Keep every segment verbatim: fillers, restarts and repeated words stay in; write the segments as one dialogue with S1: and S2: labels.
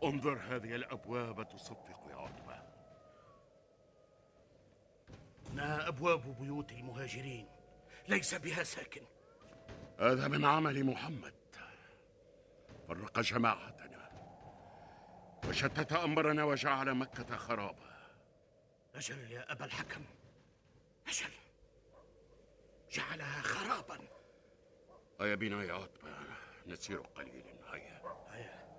S1: انظر، هذه الأبواب تصفق يا عتبة.
S2: إنها أبواب بيوت المهاجرين، ليس بها ساكن.
S1: هذا من عمل محمد، فرق جماعتنا وشتت أمرنا وجعل مكة خرابا.
S2: أجل يا أبا الحكم، أجل، جعلها خرابا.
S1: هيا بنا يا عتبة نسير قليلا. هيا
S2: هيا.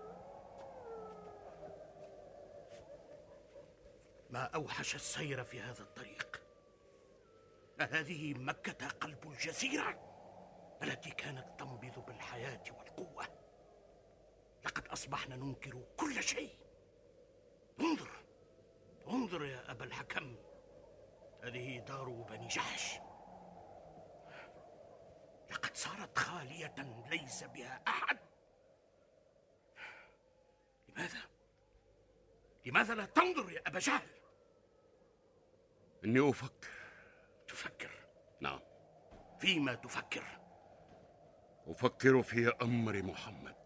S2: ما أوحش السير في هذا الطريق. أهذه مكة قلب الجزيرة التي كانت تنبض بالحياة والقوة؟ لقد أصبحنا ننكر كل شيء. انظر، انظر يا أبا الحكم، هذه دار بني جحش، لقد صارت خالية ليس بها أحد. لماذا؟ لماذا لا تنظر يا أبا جهل؟
S1: إني أفكر.
S2: تفكر؟
S1: نعم.
S2: فيما تفكر؟
S1: أفكر في أمر محمد.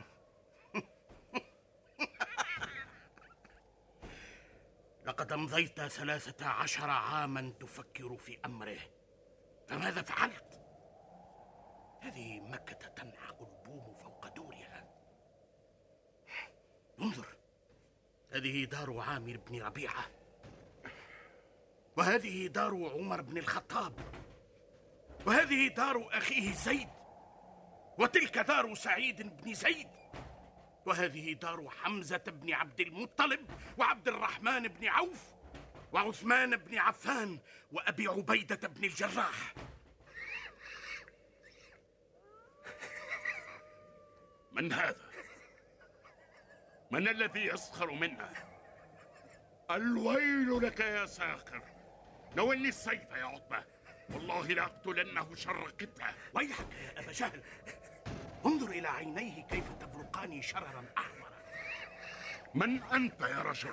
S2: لقد أمضيت ثلاثة عشر عاما تفكر في أمره، فماذا فعلت؟ هذه مكة تنعق البوم فوق دورها. انظر، هذه دار عامر بن ربيعة، وهذه دار عمر بن الخطاب، وهذه دار أخيه زيد، وتلك دار سعيد بن زيد، وهذه دار حمزة بن عبد المطلب وعبد الرحمن بن عوف وعثمان بن عفان وأبي عبيدة بن الجراح.
S1: من هذا؟ من الذي يسخر منا؟ الويل لك يا ساخر، نولني السيف يا عتبة، والله لأقتلنه شر قتله.
S2: ويحك يا أبا جهل، انظر إلى عينيه كيف تبرقان شررا أحمرا.
S1: من أنت يا رجل؟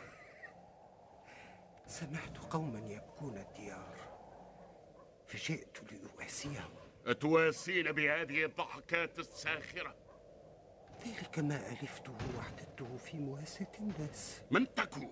S3: سمعت قوما يبكون الديار فجئت لأواسيهم.
S1: أتواسين بهذه الضحكات الساخرة؟
S3: ذلك ما ألفته واعتدته في مواساة الناس.
S1: من تكون؟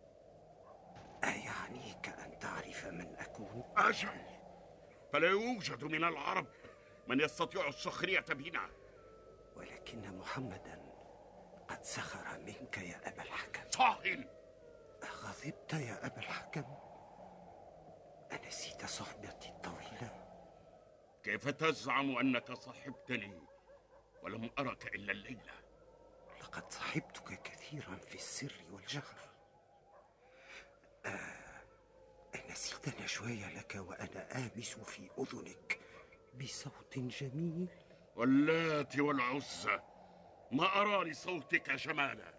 S3: أيعنيك أن تعرف من أكون؟
S1: أجل، فلا يوجد من العرب من يستطيع السخرية بنا.
S3: ولكن محمدا قد سخر منك يا أبا الحكم.
S1: صاهن.
S3: أغضبت يا أبا الحكم؟ أنسيت صحبتي الطويلة؟
S1: كيف تزعم أنك صحبتني ولم أرك إلا الليلة؟
S3: لقد صحبتك كثيرا في السر والجهر. آه أنسيت نجواي لك وأنا آمس في أذنك بصوت جميل؟
S1: واللات والعزى ما أرى لصوتك جمالا.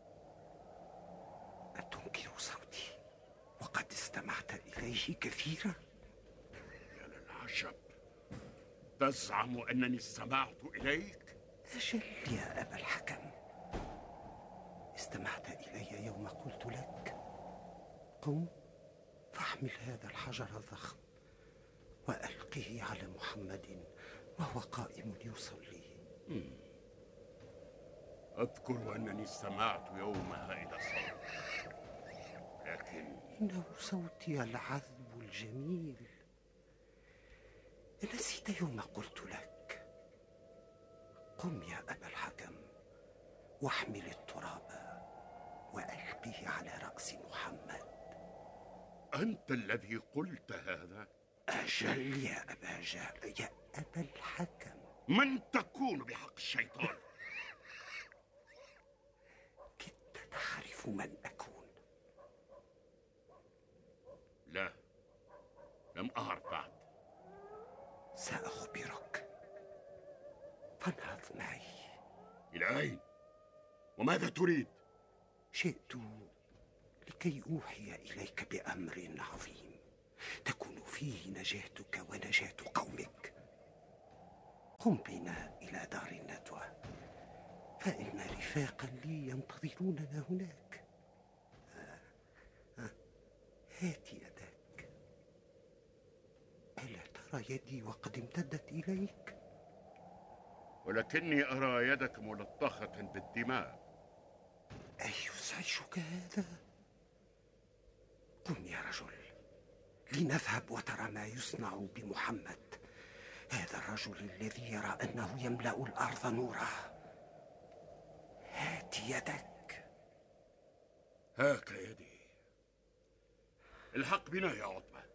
S3: أتنكر صوتي وقد استمعت إليه كثيرا؟
S1: يا للعجب، تزعم أنني استمعت إليك؟
S3: أجل يا أبا الحكم، استمعت إلي يوم قلت لك قم فاحمل هذا الحجر الضخم وألقه على محمد وهو قائم يصلي.
S1: أذكر أنني استمعت يومها إلى صوت، لكن
S3: إنه صوتي العذب الجميل. نسيت يوم قلت لك قم يا أبا الحكم واحمل التراب وألقه على رأس محمد؟
S1: أنت الذي قلت هذا؟
S3: أجل يا أبا جهل يا أبا الحكم.
S1: من تكون بحق الشيطان؟
S3: كدت تعرف من أكون.
S1: لا، لم أعرف بعد.
S3: سأخبرك، فانهض معي.
S1: إلى أين؟ وماذا تريد؟
S3: جئت لكي أوحي إليك بأمر عظيم تكون فيه نجاتك ونجاة قومك. قم بنا إلى دار الندوة، فإن رفاقا لي ينتظروننا هناك. آه. آه. هات يدك. ألا ترى يدي وقد امتدت إليك؟
S1: ولكني أرى يدك ملطخة بالدماء.
S3: أيزعجك هذا؟ قم يا رجل لنذهب وترى ما يصنع بمحمد، هذا الرجل الذي يرى أنه يملأ الأرض نورا. هات يدك.
S1: هاك يدي. الحق بنا يا عتبة.